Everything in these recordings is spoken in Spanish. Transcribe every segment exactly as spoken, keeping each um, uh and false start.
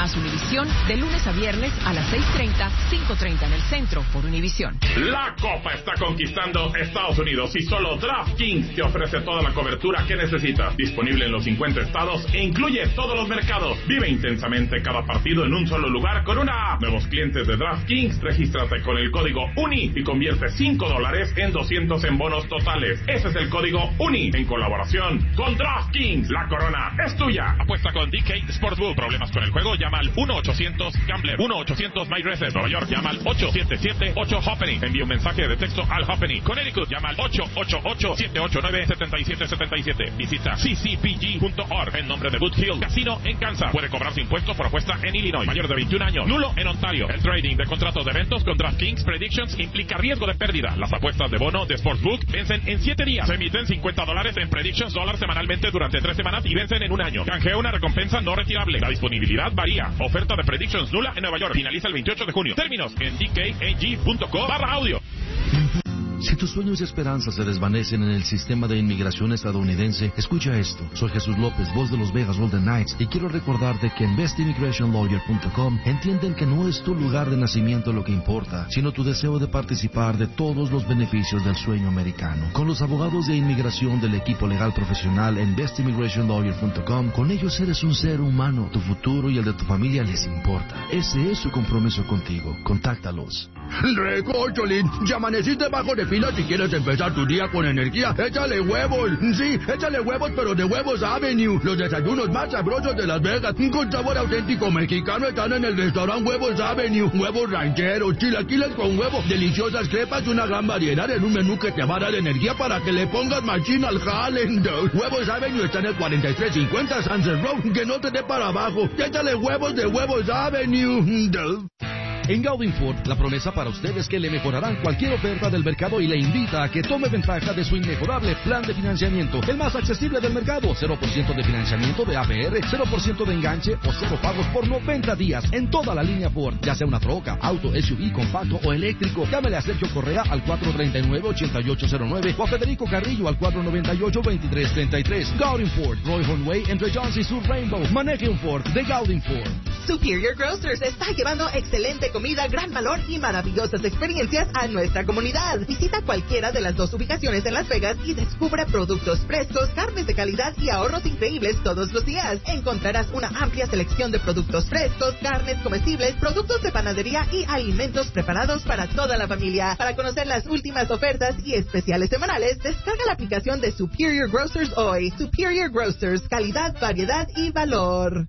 más Univisión, de lunes a viernes a las seis treinta, cinco treinta en el centro por Univisión. La Copa está conquistando Estados Unidos y solo DraftKings te ofrece toda la cobertura que necesitas. Disponible en los cincuenta estados e incluye todos los mercados. Vive intensamente cada partido en un solo lugar con una app. Nuevos clientes de DraftKings, regístrate con el código UNI y convierte cinco dólares en doscientos en bonos totales. Ese es el código UNI en colaboración con DraftKings. La corona es tuya. Apuesta con D K Sportsbook. ¿Problemas con el juego? Llama al uno ochocientos gambler. uno ochocientos My Reset. Nueva York, llama al ocho siete siete ocho Happening. Envía un mensaje de texto al Happening. Connecticut, llama al ocho ocho ocho siete ocho nueve siete siete siete siete. Visita c c p g punto org en nombre de Boot Hill Casino en Kansas. Puede cobrarse impuestos por apuesta en Illinois. Mayor de veintiún años. Nulo en Ontario. El trading de contratos de eventos con DraftKings Predictions implica riesgo de pérdida. Las apuestas de bono de Sportsbook vencen en siete días. Se emiten cincuenta dólares en Predictions dólar semanalmente durante tres semanas y vencen en un año. Canjea una recompensa no retirable. La disponibilidad varía. Oferta de Predictions nula en Nueva York. Finaliza el veintiocho de junio. Términos en d k a g punto co barra audio. Si tus sueños y esperanzas se desvanecen en el sistema de inmigración estadounidense, escucha esto. Soy Jesús López, voz de los Vegas Golden Knights, y quiero recordarte que en best immigration lawyer punto com entienden que no es tu lugar de nacimiento lo que importa, sino tu deseo de participar de todos los beneficios del sueño americano. Con los abogados de inmigración del equipo legal profesional en best immigration lawyer punto com, con ellos eres un ser humano. Tu futuro y el de tu familia les importa. Ese es su compromiso contigo. Contáctalos. Recócholín, ya amaneciste bajo de fila si quieres empezar tu día con energía. Échale huevos, sí, échale huevos, pero de Huevos Avenue. Los desayunos más sabrosos de Las Vegas, con sabor auténtico mexicano, están en el restaurante Huevos Avenue. Huevos rancheros, chilaquiles con huevo, deliciosas crepas y una gran variedad en un menú que te va a dar energía para que le pongas machín al jale. Huevos Avenue está en el cuarenta y tres cincuenta Sunset Road, que no te dé para abajo. Échale huevos de Huevos Avenue. En Gaudin Ford, la promesa para usted es que le mejorarán cualquier oferta del mercado y le invita a que tome ventaja de su inmejorable plan de financiamiento, el más accesible del mercado. cero por ciento de financiamiento de A P R, cero por ciento de enganche o cero pagos por noventa días en toda la línea Ford, ya sea una troca, auto, S U V, compacto o eléctrico. Llámele a Sergio Correa al cuatro tres nueve, ocho ocho cero nueve o a Federico Carrillo al cuatro nueve ocho, veintitrés treinta y tres. Gaudin Ford, Roy Honway, entre Johnson y Sur Rainbow. Maneje un Ford de Gaudin Ford. Superior Grocers está llevando excelente comida, gran valor y maravillosas experiencias a nuestra comunidad. Visita cualquiera de las dos ubicaciones en Las Vegas y descubre productos frescos, carnes de calidad y ahorros increíbles todos los días. Encontrarás una amplia selección de productos frescos, carnes comestibles, productos de panadería y alimentos preparados para toda la familia. Para conocer las últimas ofertas y especiales semanales, descarga la aplicación de Superior Grocers hoy. Superior Grocers, calidad, variedad y valor.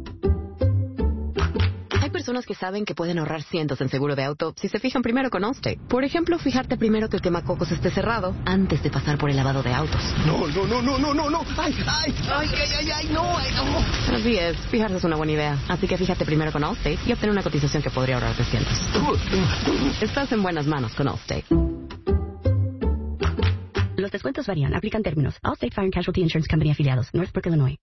Hay personas que saben que pueden ahorrar cientos en seguro de auto si se fijan primero con Allstate. Por ejemplo, fijarte primero que el quemacocos esté cerrado antes de pasar por el lavado de autos. No, no, no, no, no, no, no. Ay, ay, ay, ay, ay, ay, no, ay, no. Así es, fijarse es una buena idea. Así que fíjate primero con Allstate y obtener una cotización que podría ahorrarte cientos. Estás en buenas manos con Allstate. Los descuentos varían. Aplican términos. Allstate Fire and Casualty Insurance Company afiliados. Northbrook, Illinois.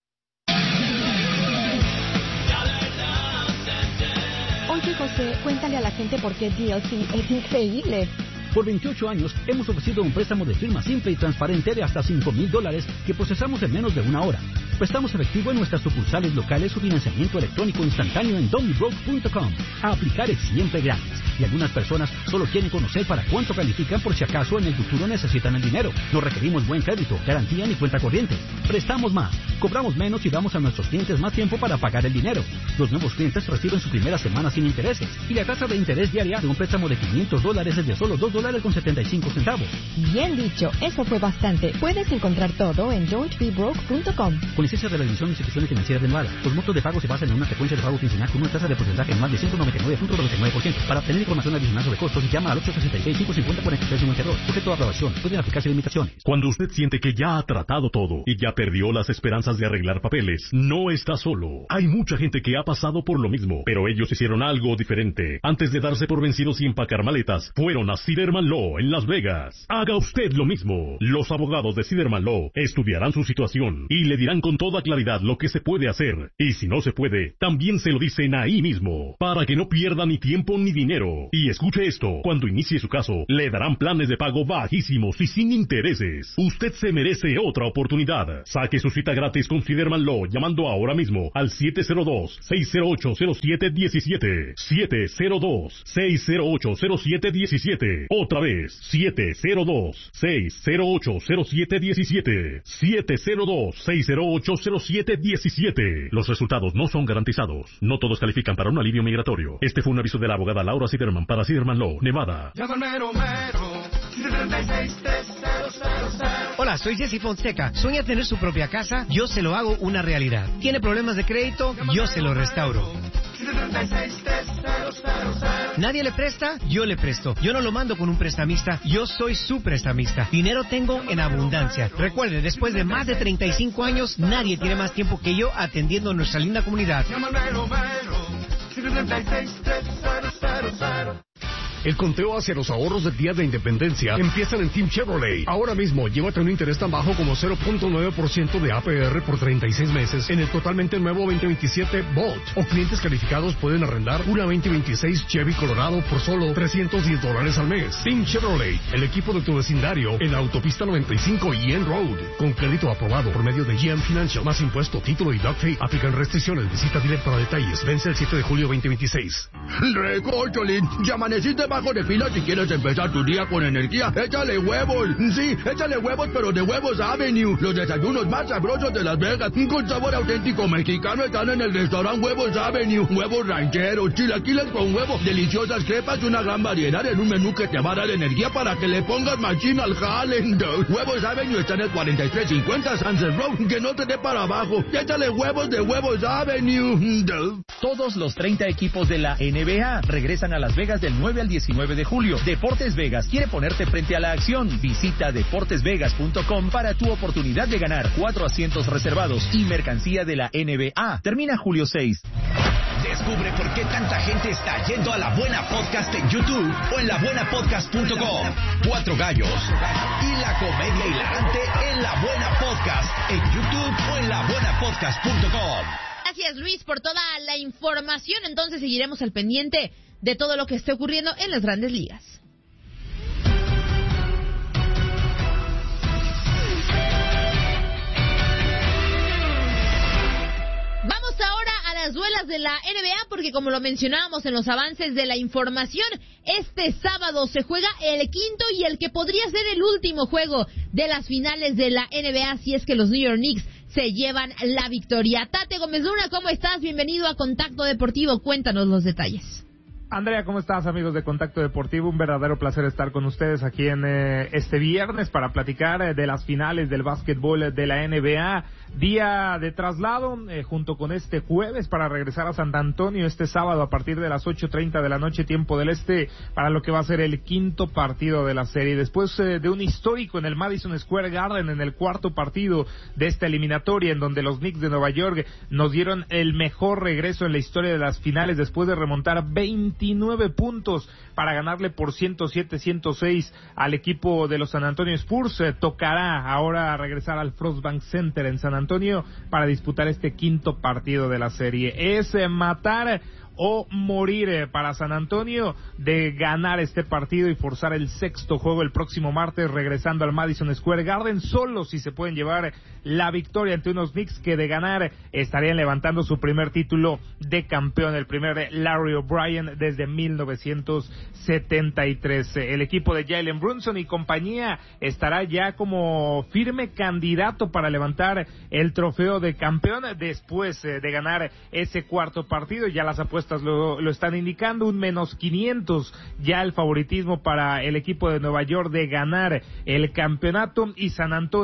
Oye, José, cuéntale a la gente por qué D L C es increíble. Por veintiocho años hemos ofrecido un préstamo de firma simple y transparente de hasta cinco mil dólares que procesamos en menos de una hora. Prestamos efectivo en nuestras sucursales locales o financiamiento electrónico instantáneo en donnybrook punto com. A aplicar es siempre gratis y algunas personas solo quieren conocer para cuánto califican por si acaso en el futuro necesitan el dinero. No requerimos buen crédito, garantía ni cuenta corriente. Prestamos más, cobramos menos y damos a nuestros clientes más tiempo para pagar el dinero. Los nuevos clientes reciben su primera semana sin intereses y la tasa de interés diaria de un préstamo de quinientos dólares es de solo dos dólares con setenta y cinco centavos. Bien dicho, eso fue bastante. Puedes encontrar todo en don't be broke punto com. Con licencia de la División de Instituciones Financieras de Nevada, los montos de pago se basan en una frecuencia de pago quincenal con una tasa de porcentaje anual de ciento noventa y nueve punto noventa y nueve por ciento. Para obtener información adicional sobre costos, llama al ocho sesenta y seis, cinco cincuenta, cuarenta y tres noventa y dos. Sujeto a aprobación. Pueden aplicarse limitaciones. Cuando usted siente que ya ha tratado todo y ya perdió las esperanzas de arreglar papeles, no está solo. Hay mucha gente que ha pasado por lo mismo, pero ellos hicieron algo diferente. Antes de darse por vencidos y empacar maletas, fueron a Cedar Siderman Law en Las Vegas. Haga usted lo mismo. Los abogados de Siderman Law estudiarán su situación y le dirán con toda claridad lo que se puede hacer. Y si no se puede, también se lo dicen ahí mismo, para que no pierda ni tiempo ni dinero. Y escuche esto, cuando inicie su caso, le darán planes de pago bajísimos y sin intereses. Usted se merece otra oportunidad. Saque su cita gratis con Siderman Law llamando ahora mismo al siete cero dos, seis cero ocho, cero siete uno siete. siete cero dos, seis cero ocho, cero siete uno siete. Otra vez, siete cero dos, seis cero ocho, cero siete uno siete. siete cero dos, seis cero ocho, cero siete uno siete. Los resultados no son garantizados. No todos califican para un alivio migratorio. Este fue un aviso de la abogada Laura Siderman para Siderman Law, Nevada. Hola, soy Jesse Fonseca. ¿Sueña tener su propia casa? Yo se lo hago una realidad. ¿Tiene problemas de crédito? Yo se lo restauro. ¿Nadie le presta? Yo le presto. Yo no lo mando con un prestamista, yo soy su prestamista. Dinero tengo en abundancia. Recuerde, después de más de treinta y cinco años, nadie tiene más tiempo que yo atendiendo nuestra linda comunidad. El conteo hacia los ahorros del Día de Independencia empiezan en Team Chevrolet. Ahora mismo, llévate un interés tan bajo como cero punto nueve por ciento de A P R por treinta y seis meses en el totalmente nuevo veinte veintisiete Bolt. O clientes calificados pueden arrendar una veinte veintiséis Chevy Colorado por solo trescientos diez dólares al mes. Team Chevrolet, el equipo de tu vecindario en la autopista noventa y cinco y N Road. Con crédito aprobado por medio de G M Financial, más impuesto, título y doc fee. Aplican restricciones. Visita directo para detalles. Vence el siete de julio veinte veintiséis. Recórcholín, ya amaneciste bajo de fila si quieres empezar tu día con energía. Échale huevos. Sí, échale huevos, pero de Huevos Avenue. Los desayunos más sabrosos de Las Vegas, con sabor auténtico mexicano, están en el restaurante Huevos Avenue. Huevos rancheros, chilaquiles con huevo, deliciosas crepas y una gran variedad en un menú que te va a dar energía para que le pongas machina al jale. Huevos Avenue está en el cuarenta y tres cincuenta Sunset Road. Que no te dé para abajo. Échale huevos de Huevos Avenue. Todos los treinta equipos de la N B A regresan a Las Vegas del nueve al diecinueve de julio. Deportes Vegas quiere ponerte frente a la acción. Visita deportes vegas punto com para tu oportunidad de ganar cuatro asientos reservados y mercancía de la N B A. Termina julio seis. Descubre por qué tanta gente está yendo a La Buena Podcast en YouTube o en la buena podcast punto com. Cuatro gallos y la comedia hilarante en La Buena Podcast en YouTube o en la buena podcast punto com. Gracias, Luis, por toda la información. Entonces seguiremos al pendiente de todo lo que esté ocurriendo en las Grandes Ligas. Vamos ahora a las duelas de la N B A, porque como lo mencionábamos en los avances de la información, este sábado se juega el quinto y el que podría ser el último juego de las finales de la N B A, si es que los New York Knicks se llevan la victoria. Tate Gómez Luna, ¿cómo estás? Bienvenido a Contacto Deportivo. Cuéntanos los detalles. Andrea, ¿cómo estás, amigos de Contacto Deportivo? Un verdadero placer estar con ustedes aquí en eh, este viernes para platicar eh, de las finales del básquetbol de la N B A. Día de traslado eh, junto con este jueves para regresar a San Antonio este sábado a partir de las ocho treinta de la noche, tiempo del este, para lo que va a ser el quinto partido de la serie. Después eh, de un histórico en el Madison Square Garden en el cuarto partido de esta eliminatoria, en donde los Knicks de Nueva York nos dieron el mejor regreso en la historia de las finales después de remontar veintinueve puntos para ganarle por ciento siete a ciento seis al equipo de los San Antonio Spurs. Eh, tocará ahora regresar al Frostbank Center en San Antonio para disputar este quinto partido de la serie. Es eh, matar o morir eh, para San Antonio de ganar este partido y forzar el sexto juego el próximo martes regresando al Madison Square Garden. Solo si se pueden llevar la victoria ante unos Knicks que de ganar estarían levantando su primer título de campeón, el primer Larry O'Brien desde mil novecientos setenta y tres. El equipo de Jalen Brunson y compañía estará ya como firme candidato para levantar el trofeo de campeón después eh, de ganar ese cuarto partido. Ya las apuestas Lo, lo están indicando, un menos quinientos ya el favoritismo para el equipo de Nueva York de ganar el campeonato, y San Antonio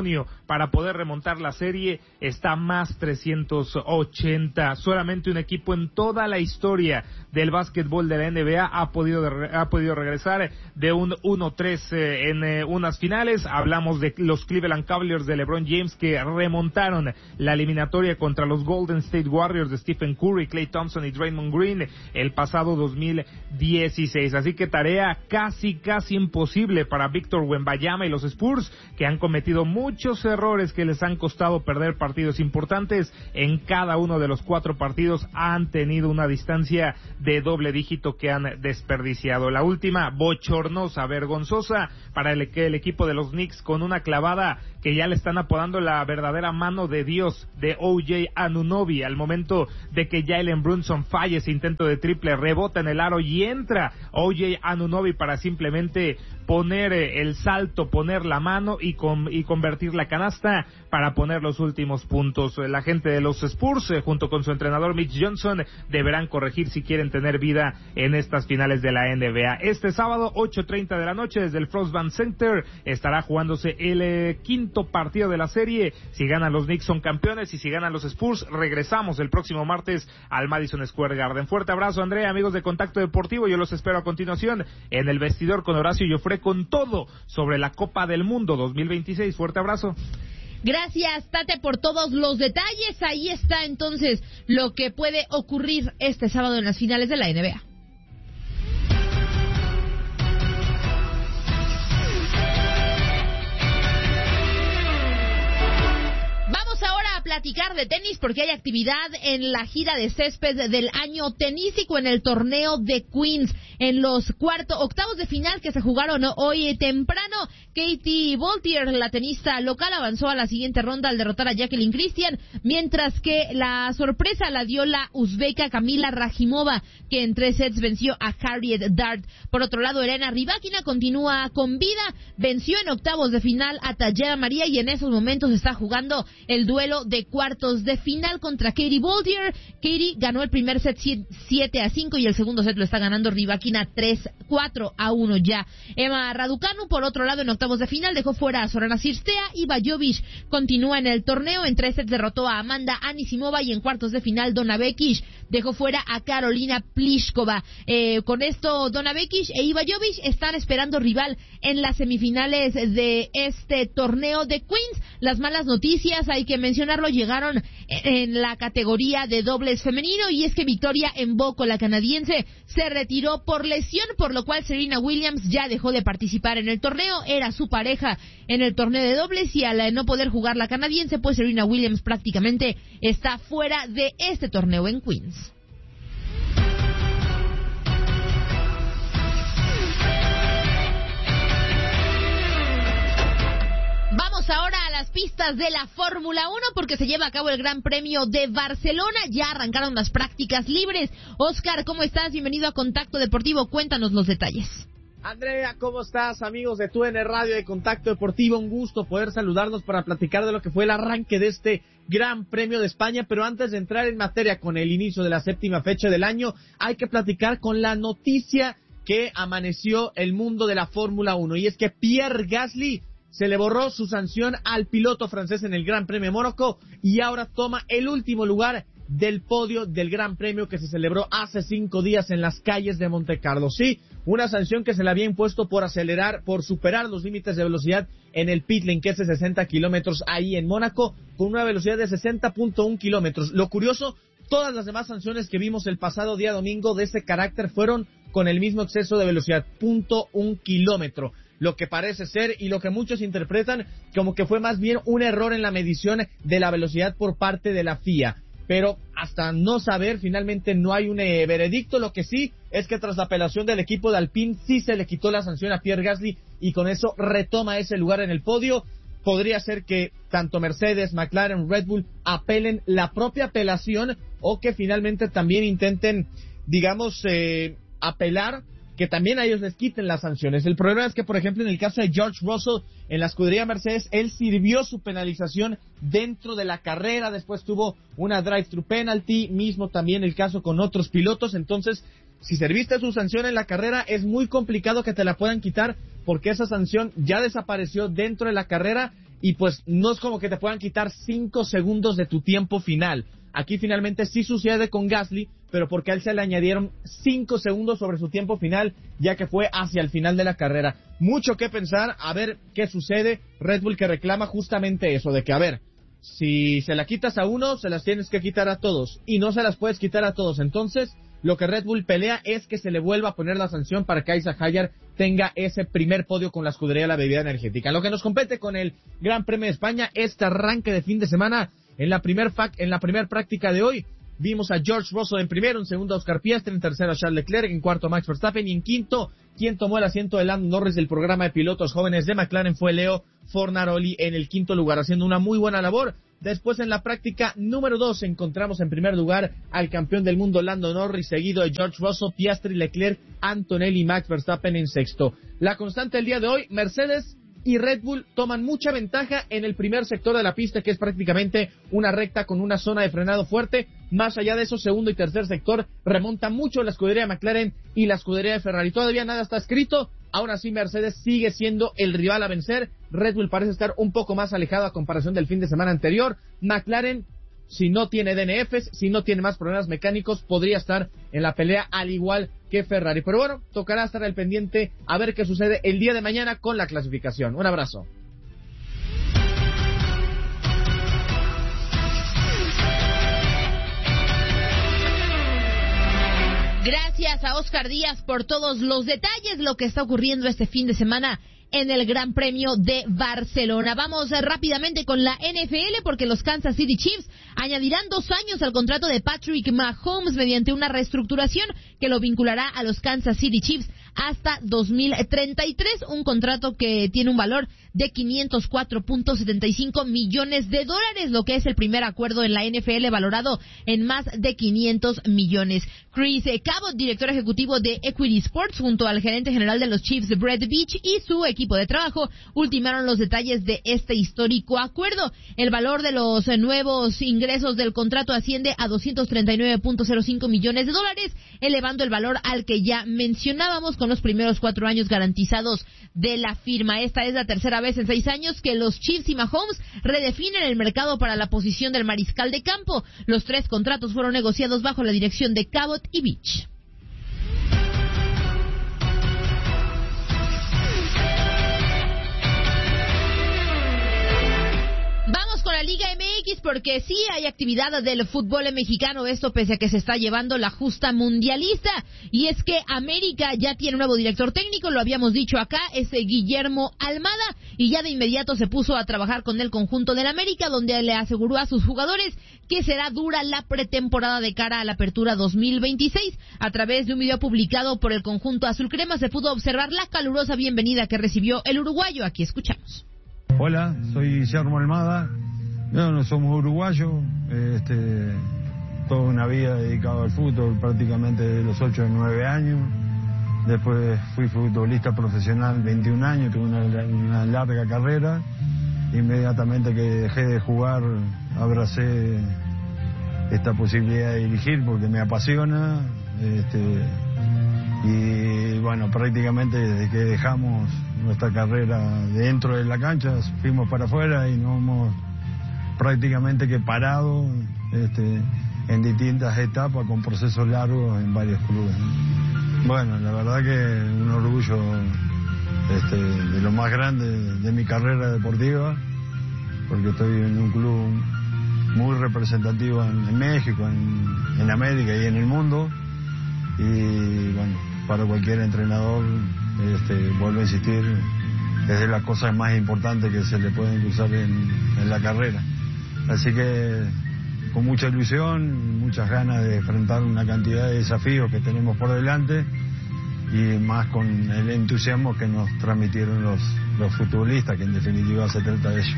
para poder remontar la serie está más trescientos ochenta. Solamente un equipo en toda la historia del básquetbol de la N B A ha podido ha podido regresar de un uno tres eh, en eh, unas finales. Hablamos de los Cleveland Cavaliers de LeBron James, que remontaron la eliminatoria contra los Golden State Warriors de Stephen Curry, Klay Thompson y Draymond Green el pasado dos mil dieciséis. Así que tarea casi casi imposible para Víctor Wembanyama y los Spurs, que han cometido muchos errores que les han costado perder partidos importantes. En cada uno de los cuatro partidos han tenido una distancia de doble dígito que han desperdiciado. La última, bochornosa, vergonzosa para el, el equipo de los Knicks, con una clavada que ya le están apodando la verdadera mano de Dios de O J Anunoby. Al momento de que Jalen Brunson falle ese intento de triple, rebota en el aro y entra O J Anunoby para simplemente poner el salto, poner la mano y, con, y convertir la canasta para poner los últimos puntos. La gente de los Spurs, eh, junto con su entrenador Mitch Johnson, deberán corregir si quieren tener vida en estas finales de la N B A. Este sábado, ocho treinta de la noche, desde el Frostbank Center, estará jugándose el eh, quinto partido de la serie. Si ganan los Knicks son campeones, y si ganan los Spurs, regresamos el próximo martes al Madison Square Garden. Fuerte abrazo, Andrea, amigos de Contacto Deportivo. Yo los espero a continuación en el vestidor con Horacio Joffre con todo sobre la Copa del Mundo dos mil veintiséis. Fuerte abrazo. Gracias, Tate, por todos los detalles. Ahí está entonces lo que puede ocurrir este sábado en las finales de la N B A. Vamos ahora a platicar de tenis, porque hay actividad en la gira de césped del año tenístico en el torneo de Queens. En los cuartos, octavos de final que se jugaron hoy temprano, Katie Boltier, la tenista local, avanzó a la siguiente ronda al derrotar a Jacqueline Christian, mientras que la sorpresa la dio la uzbeka Kamila Rajimova, que en tres sets venció a Harriet Dart. Por otro lado, Elena Rybakina continúa con vida, venció en octavos de final a Tayana María, y en esos momentos está jugando el duelo de cuartos de final contra Katie Boltier. Katie ganó el primer set siete a cinco y el segundo set lo está ganando Rybakina tres cuatro a uno ya. Emma Raducanu, por otro lado, en octavos de final dejó fuera a Sorana Cirstea, y Bajovic continúa en el torneo. En tres sets derrotó a Amanda Anisimova, y en cuartos de final Donna Vekic dejó fuera a Karolina Pliskova. Eh, con esto, Donna Vekic e Ivajovic están esperando rival en las semifinales de este torneo de Queens. Las malas noticias, hay que mencionarlo, llegaron en la categoría de dobles femenino, y es que Victoria Mboko, la canadiense, se retiró por lesión, por lo cual Serena Williams ya dejó de participar en el torneo. Era su pareja en el torneo de dobles, y al no poder jugar la canadiense, pues Serena Williams prácticamente está fuera de este torneo en Queens. Vamos ahora a las pistas de la Fórmula uno, porque se lleva a cabo el Gran Premio de Barcelona. Ya arrancaron las prácticas libres. Oscar, ¿cómo estás? Bienvenido a Contacto Deportivo. Cuéntanos los detalles. Andrea, ¿cómo estás? Amigos de T U N Radio de Contacto Deportivo, un gusto poder saludarnos para platicar de lo que fue el arranque de este Gran Premio de España. Pero antes de entrar en materia con el inicio de la séptima fecha del año, hay que platicar con la noticia que amaneció el mundo de la Fórmula uno, y es que Pierre Gasly se le borró su sanción al piloto francés en el Gran Premio de Mónaco, y ahora toma el último lugar del podio del Gran Premio que se celebró hace cinco días en las calles de Montecarlo. Sí, una sanción que se le había impuesto por acelerar, por superar los límites de velocidad en el pit lane, que es de sesenta kilómetros ahí en Mónaco, con una velocidad de sesenta punto uno kilómetros. Lo curioso, todas las demás sanciones que vimos el pasado día domingo de ese carácter fueron con el mismo exceso de velocidad, punto un kilómetro. Lo que parece ser, y lo que muchos interpretan como que fue más bien un error en la medición de la velocidad por parte de la F I A. Pero hasta no saber, finalmente no hay un eh, veredicto. Lo que sí es que tras la apelación del equipo de Alpine, sí se le quitó la sanción a Pierre Gasly, y con eso retoma ese lugar en el podio. Podría ser que tanto Mercedes, McLaren, Red Bull apelen la propia apelación, o que finalmente también intenten, digamos, eh, apelar, que también a ellos les quiten las sanciones. El problema es que, por ejemplo, en el caso de George Russell, en la escudería Mercedes, él sirvió su penalización dentro de la carrera, después tuvo una drive-thru penalty, mismo también el caso con otros pilotos. Entonces, si serviste su sanción en la carrera, es muy complicado que te la puedan quitar, porque esa sanción ya desapareció dentro de la carrera. y pues no es como que te puedan quitar cinco segundos de tu tiempo final. Aquí finalmente sí sucede con Gasly, pero porque a él se le añadieron cinco segundos sobre su tiempo final, ya que fue hacia el final de la carrera. Mucho que pensar, a ver qué sucede. Red Bull que reclama justamente eso, de que a ver, si se la quitas a uno, se las tienes que quitar a todos, y no se las puedes quitar a todos. Entonces, lo que Red Bull pelea es que se le vuelva a poner la sanción para que Isaac Hayar tenga ese primer podio con la escudería de la bebida energética. Lo que nos compete con el Gran Premio de España, este arranque de fin de semana. En la primer fac, en la primer práctica de hoy, vimos a George Russell en primero, en segundo a Oscar Piastri, en tercero a Charles Leclerc, en cuarto a Max Verstappen y en quinto, quien tomó el asiento de Lando Norris del programa de pilotos jóvenes de McLaren fue Leo Fornaroli en el quinto lugar, haciendo una muy buena labor. Después en la práctica número dos encontramos en primer lugar al campeón del mundo Lando Norris, seguido de George Russell, Piastri, Leclerc, Antonelli y Max Verstappen en sexto. La constante del día de hoy, Mercedes y Red Bull toman mucha ventaja en el primer sector de la pista, que es prácticamente una recta con una zona de frenado fuerte. Más allá de eso, segundo y tercer sector remonta mucho la escudería de McLaren y la escudería de Ferrari. Todavía nada está escrito, aún así Mercedes sigue siendo el rival a vencer. Red Bull parece estar un poco más alejado a comparación del fin de semana anterior. McLaren, si no tiene D N Fs, si no tiene más problemas mecánicos, podría estar en la pelea al igual que Ferrari. Pero bueno, tocará estar al pendiente a ver qué sucede el día de mañana con la clasificación. Un abrazo. Gracias a Oscar Díaz por todos los detalles, lo que está ocurriendo este fin de semana en el Gran Premio de Barcelona. Vamos eh, rápidamente con la N F L, porque los Kansas City Chiefs añadirán dos años al contrato de Patrick Mahomes mediante una reestructuración que lo vinculará a los Kansas City Chiefs hasta dos mil treinta y tres, un contrato que tiene un valor de quinientos cuatro punto setenta y cinco millones de dólares, lo que es el primer acuerdo en la N F L valorado en más de quinientos millones. Chris Cabot, director ejecutivo de Equity Sports, junto al gerente general de los Chiefs, Brett Veach, y su equipo de trabajo, ultimaron los detalles de este histórico acuerdo. El valor de los nuevos ingresos del contrato asciende a doscientos treinta y nueve punto cero cinco millones de dólares, elevando el valor al que ya mencionábamos con los primeros cuatro años garantizados de la firma. Esta es la tercera vez en seis años que los Chiefs y Mahomes redefinen el mercado para la posición del mariscal de campo. Los tres contratos fueron negociados bajo la dirección de Cabot y Veach. Vamos con la Liga M X, porque sí hay actividad del fútbol mexicano, esto pese a que se está llevando la justa mundialista, y es que América ya tiene un nuevo director técnico, lo habíamos dicho acá, es Guillermo Almada, y ya de inmediato se puso a trabajar con el conjunto del América, donde le aseguró a sus jugadores que será dura la pretemporada de cara a la apertura dos mil veintiséis. A través de un video publicado por el conjunto azul crema se pudo observar la calurosa bienvenida que recibió el uruguayo. Aquí escuchamos. Hola, soy Guillermo Almada. No, no somos uruguayos, este, toda una vida dedicado al fútbol, prácticamente de los ocho o nueve años. Después fui futbolista profesional veintiún años, tuve una, una larga carrera. Inmediatamente que dejé de jugar, abracé esta posibilidad de dirigir porque me apasiona. Este, y bueno, prácticamente desde que dejamos nuestra carrera dentro de la cancha, fuimos para afuera y no hemos prácticamente que parado este, en distintas etapas con procesos largos en varios clubes. Bueno, la verdad que un orgullo este, de lo más grande de mi carrera deportiva, porque estoy en un club muy representativo en, en México, en, en América y en el mundo, y bueno, para cualquier entrenador, este, vuelvo a insistir, es de las cosas más importantes que se le pueden usar en, en la carrera. Así que con mucha ilusión, muchas ganas de enfrentar una cantidad de desafíos que tenemos por delante, y más con el entusiasmo que nos transmitieron los, los futbolistas, que en definitiva se trata de ello.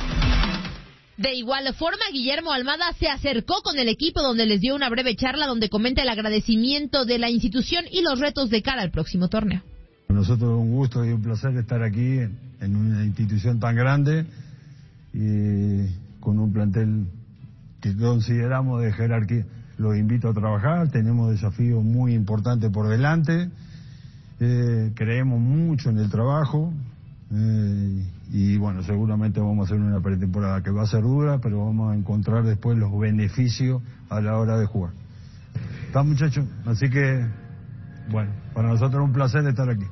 De igual forma, Guillermo Almada se acercó con el equipo, donde les dio una breve charla donde comenta el agradecimiento de la institución y los retos de cara al próximo torneo. Para nosotros es un gusto y un placer estar aquí en una institución tan grande y con un plantel que consideramos de jerarquía. Los invito a trabajar, tenemos desafíos muy importantes por delante, eh, creemos mucho en el trabajo, eh, y bueno, seguramente vamos a hacer una pretemporada que va a ser dura, pero vamos a encontrar después los beneficios a la hora de jugar. ¿Está, muchachos? Así que, bueno, para nosotros es un placer estar aquí.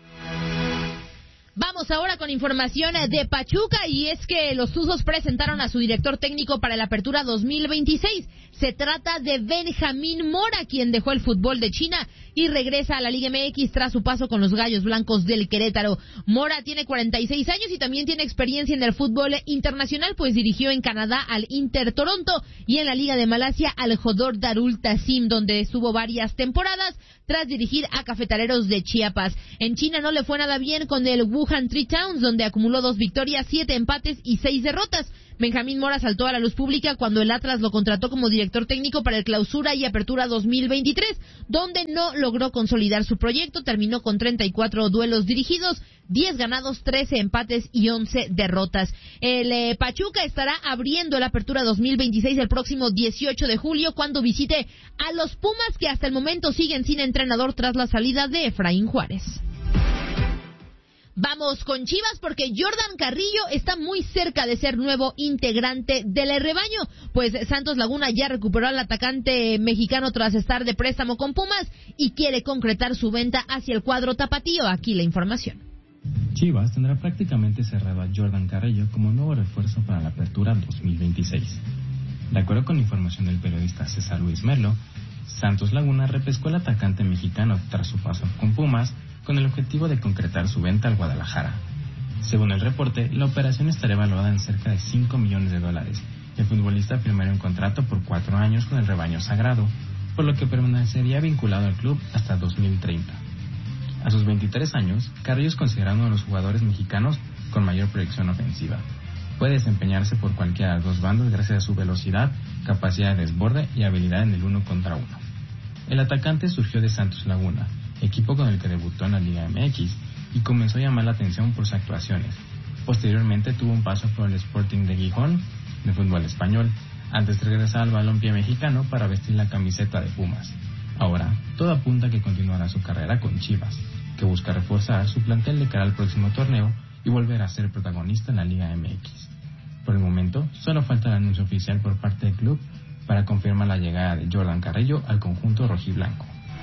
Vamos ahora con información de Pachuca, y es que los Tuzos presentaron a su director técnico para la apertura dos mil veintiséis. Se trata de Benjamín Mora, quien dejó el fútbol de China y regresa a la Liga M X tras su paso con los Gallos Blancos del Querétaro. Mora tiene cuarenta y seis años y también tiene experiencia en el fútbol internacional, pues dirigió en Canadá al Inter Toronto y en la Liga de Malasia al Jodor Darul Tassim, donde estuvo varias temporadas tras dirigir a Cafetaleros de Chiapas. En China no le fue nada bien con el Wuhan Three Towns, donde acumuló dos victorias, siete empates y seis derrotas. Benjamín Mora saltó a la luz pública cuando el Atlas lo contrató como director técnico para el Clausura y Apertura dos mil veintitrés, donde no logró consolidar su proyecto. Terminó con treinta y cuatro duelos dirigidos, diez ganados, trece empates y once derrotas. El eh, Pachuca estará abriendo la Apertura dos mil veintiséis el próximo dieciocho de julio, cuando visite a los Pumas, que hasta el momento siguen sin entrenador tras la salida de Efraín Juárez. Vamos con Chivas, porque Jordan Carrillo está muy cerca de ser nuevo integrante del rebaño, pues Santos Laguna ya recuperó al atacante mexicano tras estar de préstamo con Pumas y quiere concretar su venta hacia el cuadro tapatío. Aquí la información. Chivas tendrá prácticamente cerrado a Jordan Carrillo como nuevo refuerzo para la apertura dos mil veintiséis. De acuerdo con información del periodista César Luis Merlo, Santos Laguna repescó al atacante mexicano tras su paso con Pumas, con el objetivo de concretar su venta al Guadalajara. Según el reporte, la operación estaría evaluada en cerca de cinco millones de dólares. El futbolista firmaría un contrato por cuatro años con el rebaño sagrado, por lo que permanecería vinculado al club hasta dos mil treinta. A sus veintitrés años, Carrillo es considerado uno de los jugadores mexicanos con mayor proyección ofensiva. Puede desempeñarse por cualquiera de las dos bandas gracias a su velocidad, capacidad de desborde y habilidad en el uno contra uno. El atacante surgió de Santos Laguna, equipo con el que debutó en la Liga M X, y comenzó a llamar la atención por sus actuaciones. Posteriormente tuvo un paso por el Sporting de Gijón, de fútbol español, antes de regresar al balompié mexicano para vestir la camiseta de Pumas. Ahora, todo apunta a que continuará su carrera con Chivas, que busca reforzar su plantel de cara al próximo torneo y volver a ser protagonista en la Liga M X. Por el momento, solo falta el anuncio oficial por parte del club para confirmar la llegada de Jordan Carrillo al conjunto rojiblanco.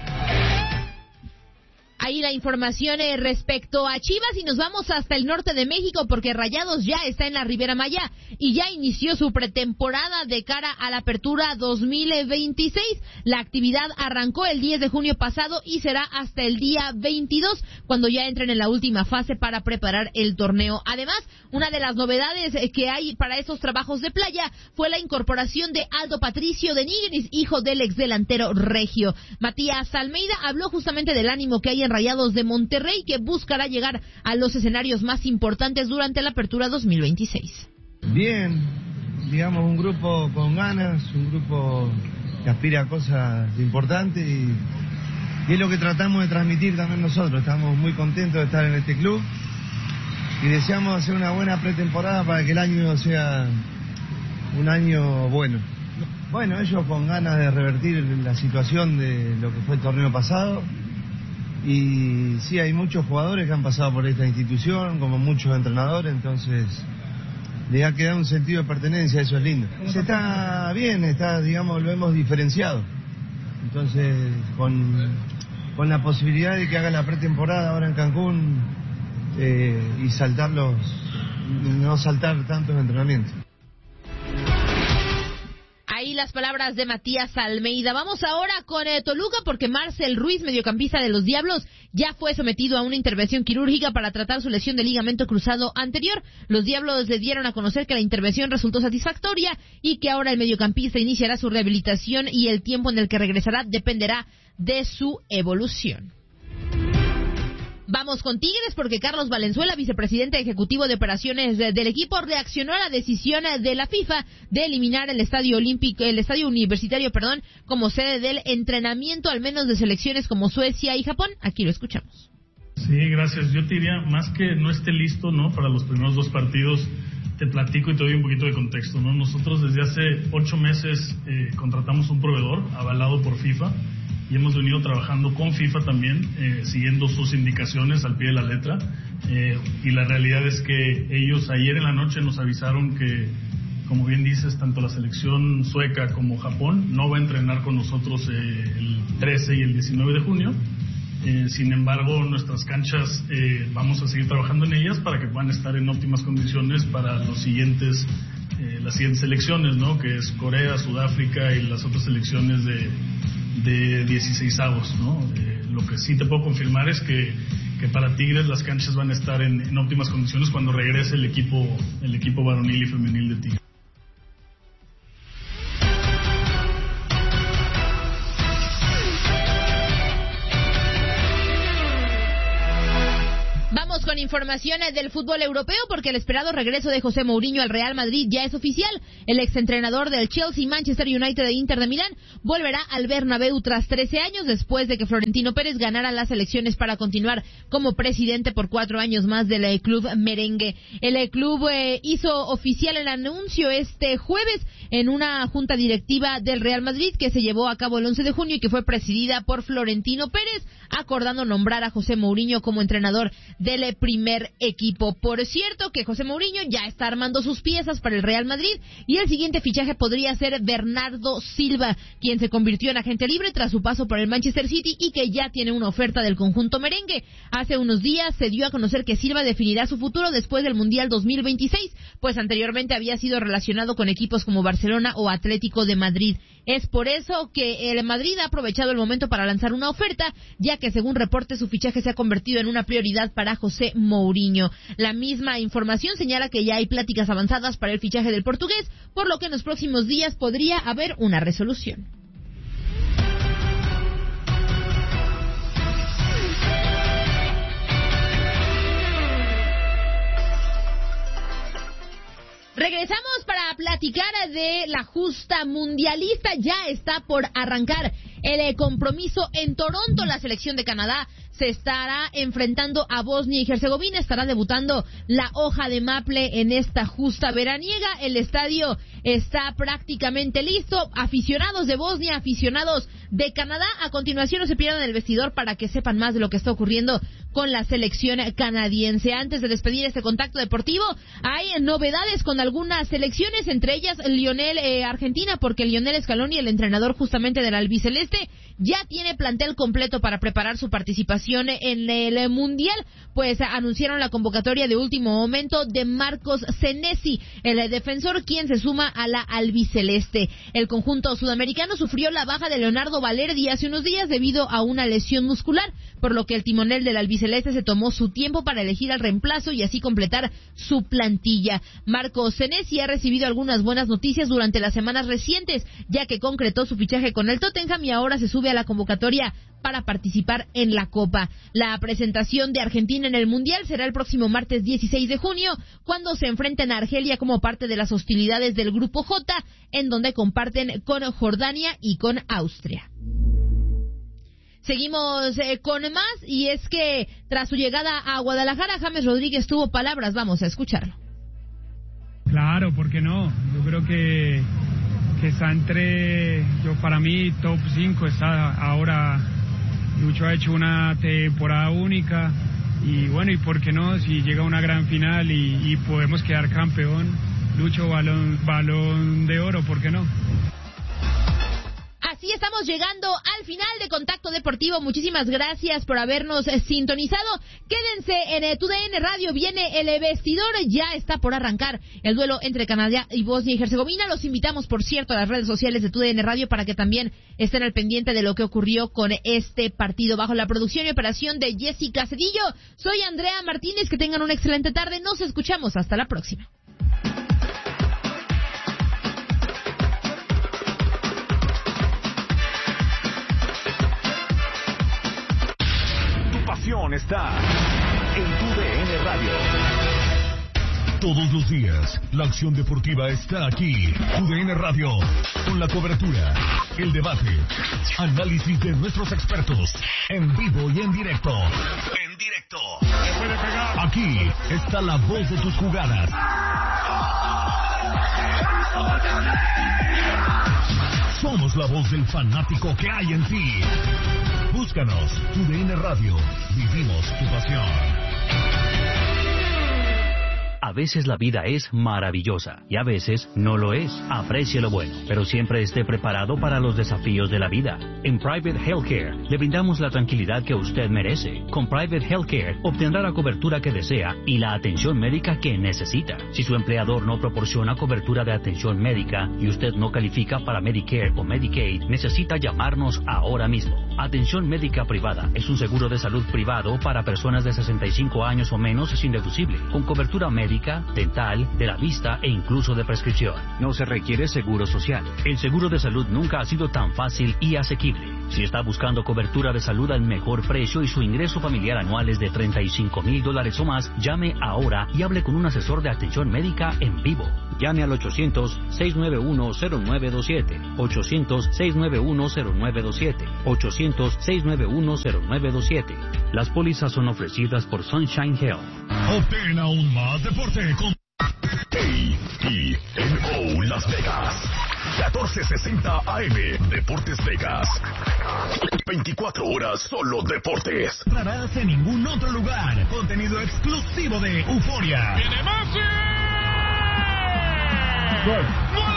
Ahí la información eh, respecto a Chivas, y nos vamos hasta el norte de México, porque Rayados ya está en la Riviera Maya y ya inició su pretemporada de cara a la apertura dos mil veintiséis. La actividad arrancó el diez de junio pasado y será hasta el día veintidós, cuando ya entren en la última fase para preparar el torneo. Además, una de las novedades que hay para estos trabajos de playa fue la incorporación de Aldo Patricio de Nigris, hijo del ex delantero regio. Matías Almeida habló justamente del ánimo que hay en Rayados de Monterrey, que buscará llegar a los escenarios más importantes durante la apertura dos mil veintiséis. Bien, digamos un grupo con ganas, un grupo que aspira a cosas importantes, y, y es lo que tratamos de transmitir también nosotros. Estamos muy contentos de estar en este club y deseamos hacer una buena pretemporada para que el año sea un año bueno. Bueno, ellos con ganas de revertir la situación de lo que fue el torneo pasado. Y sí, hay muchos jugadores que han pasado por esta institución, como muchos entrenadores, entonces les ha quedado un sentido de pertenencia, eso es lindo. Se está bien, está, digamos, lo hemos diferenciado. Entonces, con, con la posibilidad de que haga la pretemporada ahora en Cancún eh, y saltar los, no saltar tantos entrenamientos. Ahí las palabras de Matías Almeida. Vamos ahora con eh, Toluca, porque Marcel Ruiz, mediocampista de los Diablos, ya fue sometido a una intervención quirúrgica para tratar su lesión de ligamento cruzado anterior. Los Diablos le dieron a conocer que la intervención resultó satisfactoria y que ahora el mediocampista iniciará su rehabilitación, y el tiempo en el que regresará dependerá de su evolución. Vamos con Tigres, porque Carlos Valenzuela, vicepresidente ejecutivo de operaciones de, del equipo, reaccionó a la decisión de la FIFA de eliminar el estadio olímpico, el estadio universitario, perdón, como sede del entrenamiento, al menos de selecciones como Suecia y Japón. Aquí lo escuchamos. Sí, gracias. Yo te diría, más que no esté listo, ¿no?, para los primeros dos partidos, te platico y te doy un poquito de contexto, ¿no? Nosotros desde hace ocho meses eh, contratamos un proveedor avalado por FIFA, y hemos venido trabajando con FIFA también, eh, siguiendo sus indicaciones al pie de la letra, eh, y la realidad es que ellos ayer en la noche nos avisaron que, como bien dices, tanto la selección sueca como Japón no va a entrenar con nosotros eh, el trece y el diecinueve de junio. Eh, sin embargo, nuestras canchas eh, vamos a seguir trabajando en ellas para que puedan estar en óptimas condiciones para los siguientes, eh, las siguientes selecciones, ¿no? Que es Corea, Sudáfrica y las otras selecciones de, de dieciseisavos, ¿no? Eh, lo que sí te puedo confirmar es que, que para Tigres las canchas van a estar en, en óptimas condiciones cuando regrese el equipo, el equipo varonil y femenil de Tigres. Con informaciones del fútbol europeo, porque el esperado regreso de José Mourinho al Real Madrid ya es oficial. El exentrenador del Chelsea, Manchester United e Inter de Milán volverá al Bernabéu tras trece años después de que Florentino Pérez ganara las elecciones para continuar como presidente por cuatro años más del eh, club merengue. El eh, club eh, hizo oficial el anuncio este jueves en una junta directiva del Real Madrid que se llevó a cabo el once de junio y que fue presidida por Florentino Pérez, acordando nombrar a José Mourinho como entrenador del eh, primer equipo. Por cierto, que José Mourinho ya está armando sus piezas para el Real Madrid y el siguiente fichaje podría ser Bernardo Silva, quien se convirtió en agente libre tras su paso por el Manchester City y que ya tiene una oferta del conjunto merengue. Hace unos días se dio a conocer que Silva definirá su futuro después del Mundial dos mil veintiséis, pues anteriormente había sido relacionado con equipos como Barcelona o Atlético de Madrid. Es por eso que el Madrid ha aprovechado el momento para lanzar una oferta, ya que según reportes su fichaje se ha convertido en una prioridad para José Mourinho. La misma información señala que ya hay pláticas avanzadas para el fichaje del portugués, por lo que en los próximos días podría haber una resolución. Regresamos para platicar de la justa mundialista. Ya está por arrancar el compromiso en Toronto. La selección de Canadá se estará enfrentando a Bosnia y Herzegovina. Estará debutando la hoja de maple en esta justa veraniega. El estadio está prácticamente listo. Aficionados de Bosnia, aficionados de Canadá, a continuación no se pierdan el vestidor para que sepan más de lo que está ocurriendo con la selección canadiense. Antes de despedir este contacto deportivo, hay novedades con algunas selecciones, entre ellas Lionel eh, Argentina, porque Lionel Scaloni, el entrenador justamente del albiceleste, ya tiene plantel completo para preparar su participación en el Mundial, pues anunciaron la convocatoria de último momento de Marcos Senesi, el defensor, quien se suma a la albiceleste. El conjunto sudamericano sufrió la baja de Leonardo Valerdi hace unos días debido a una lesión muscular, por lo que el timonel del albiceleste se tomó su tiempo para elegir al reemplazo y así completar su plantilla. Marcos Senesi ha recibido algunas buenas noticias durante las semanas recientes, ya que concretó su fichaje con el Tottenham y ahora se sube a la convocatoria para participar en la Copa. La presentación de Argentina en el Mundial será el próximo martes dieciséis de junio, cuando se enfrenten a Argelia como parte de las hostilidades del Grupo J, en donde comparten con Jordania y con Austria. Seguimos eh, con más, y es que tras su llegada a Guadalajara, James Rodríguez tuvo palabras. Vamos a escucharlo. Claro, ¿por qué no? Yo creo que, que está entre, yo para mí, top cinco. Está ahora, Lucho ha hecho una temporada única, y bueno, y por qué no, si llega a una gran final y, y podemos quedar campeón, Lucho, balón, balón de oro, ¿por qué no? Así estamos llegando al final de Contacto Deportivo. Muchísimas gracias por habernos eh, sintonizado. Quédense en eh, Tu D N Radio. Viene el vestidor. Ya está por arrancar el duelo entre Canadá y Bosnia y Herzegovina. Los invitamos, por cierto, a las redes sociales de Tu D N Radio para que también estén al pendiente de lo que ocurrió con este partido. Bajo la producción y operación de Jessica Cedillo, soy Andrea Martínez. Que tengan una excelente tarde. Nos escuchamos. Hasta la próxima. Está en Tu D N Radio. Todos los días, la acción deportiva está aquí. Tu D N Radio, con la cobertura, el debate, análisis de nuestros expertos, en vivo y en directo. En directo. Aquí está la voz de tus jugadas. Somos la voz del fanático que hay en ti. Búscanos, Tu D N Radio. Vivimos tu pasión. A veces la vida es maravillosa y a veces no lo es. Aprecie lo bueno, pero siempre esté preparado para los desafíos de la vida. En Private Healthcare le brindamos la tranquilidad que usted merece. Con Private Healthcare obtendrá la cobertura que desea y la atención médica que necesita. Si su empleador no proporciona cobertura de atención médica y usted no califica para Medicare o Medicaid, necesita llamarnos ahora mismo. Atención médica privada es un seguro de salud privado para personas de sesenta y cinco años o menos sin deducible, con cobertura médica, dental, de la vista e incluso de prescripción. No se requiere seguro social. El seguro de salud nunca ha sido tan fácil y asequible. Si está buscando cobertura de salud al mejor precio y su ingreso familiar anual es de treinta y cinco mil dólares o más, llame ahora y hable con un asesor de atención médica en vivo. Llame al ochocientos, seiscientos noventa y uno, cero nueve dos siete, ochocientos, seiscientos noventa y uno, cero nueve dos siete, ochocientos, seiscientos noventa y uno, cero nueve dos siete. Las pólizas son ofrecidas por Sunshine Health. Obtén aún más deporte con A E N O Las Vegas. catorce sesenta A M Deportes Vegas. veinticuatro horas solo deportes. No encontrarás en ningún otro lugar. Contenido exclusivo de Euforia. ¡Viene Messi! ¡Gol!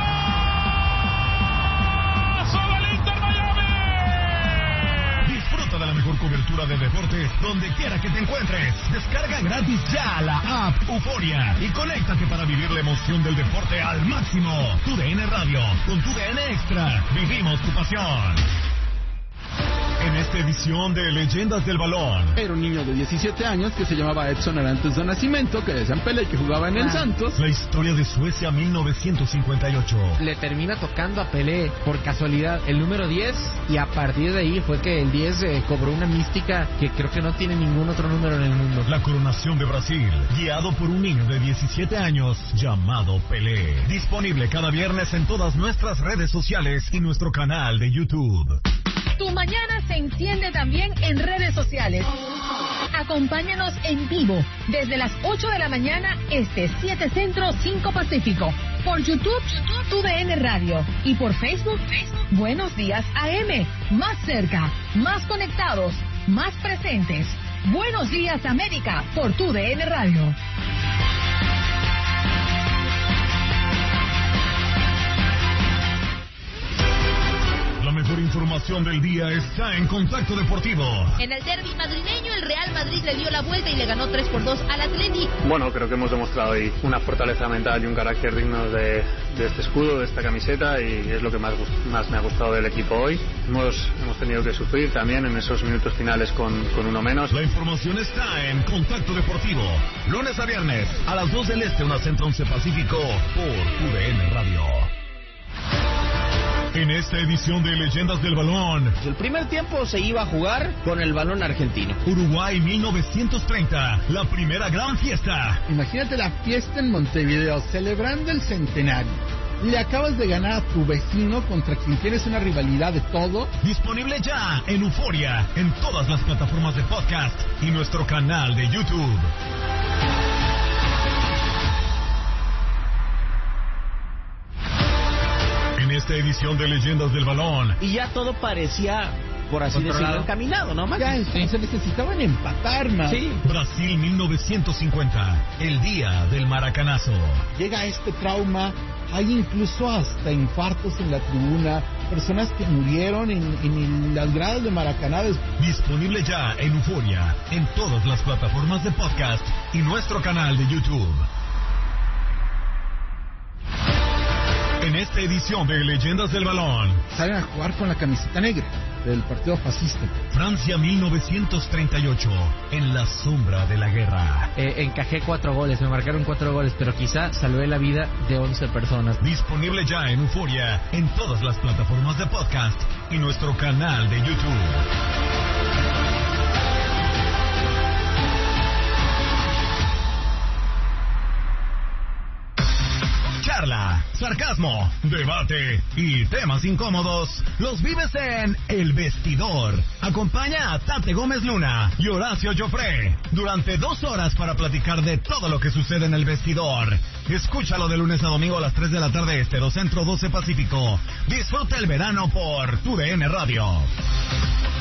De la mejor cobertura de deportes donde quiera que te encuentres. Descarga gratis ya la app Euforia y conéctate para vivir la emoción del deporte al máximo. Tu D N Radio con Tu D N Extra. Vivimos tu pasión. En esta edición de Leyendas del Balón. Era un niño de diecisiete años que se llamaba Edson Arantes de Nacimiento, que decían Pelé, que jugaba en el Santos. La historia de Suecia mil novecientos cincuenta y ocho. Le termina tocando a Pelé por casualidad el número diez y a partir de ahí fue que el diez eh, cobró una mística que creo que no tiene ningún otro número en el mundo. La coronación de Brasil, guiado por un niño de diecisiete años llamado Pelé. Disponible cada viernes en todas nuestras redes sociales y nuestro canal de YouTube. Tu mañana se enciende también en redes sociales. Acompáñanos en vivo desde las ocho de la mañana, este, siete Centro, cinco Pacífico. Por YouTube, Tu D N Radio. Y por Facebook, Buenos Días A M. Más cerca, más conectados, más presentes. Buenos Días América por Tu D N Radio. La mejor información del día está en Contacto Deportivo. En el derbi madrileño, el Real Madrid le dio la vuelta y le ganó tres por dos al Atleti. Bueno, creo que hemos demostrado hoy una fortaleza mental y un carácter digno de, de este escudo, de esta camiseta, y es lo que más, más me ha gustado del equipo hoy. Hemos, hemos tenido que sufrir también en esos minutos finales con, con uno menos. La información está en Contacto Deportivo. Lunes a viernes, a las dos del Este, una Centro once Pacífico, por U D N Radio. En esta edición de Leyendas del Balón, el primer tiempo se iba a jugar con el balón argentino. Uruguay mil novecientos treinta, la primera gran fiesta. Imagínate la fiesta en Montevideo, celebrando el centenario. Le acabas de ganar a tu vecino contra quien tienes una rivalidad de todo. Disponible ya en Euforia, en todas las plataformas de podcast y nuestro canal de YouTube. En esta edición de Leyendas del Balón. Y ya todo parecía, por así decirlo, encaminado, ¿no, Max? Ya, entonces sí. necesitaban empatar, más. Sí. Brasil mil novecientos cincuenta, el día del maracanazo. Llega este trauma, hay incluso hasta infartos en la tribuna, personas que murieron en, en las gradas de Maracaná. Disponible ya en Euforia, en todas las plataformas de podcast y nuestro canal de YouTube. En esta edición de Leyendas del Balón, salen a jugar con la camiseta negra del partido fascista. Francia mil novecientos treinta y ocho, en la sombra de la guerra. Eh, encajé cuatro goles, me marcaron cuatro goles, pero quizá salvé la vida de once personas. Disponible ya en Euforia, en todas las plataformas de podcast y nuestro canal de YouTube. Charla, sarcasmo entusiasmo, debate y temas incómodos los vives en El Vestidor. Acompaña a Tate Gómez Luna y Horacio Joffre durante dos horas para platicar de todo lo que sucede en El Vestidor. Escúchalo de lunes a domingo a las tres de la tarde este, dos Centro, doce Pacífico. Disfruta el verano por tu D N Radio.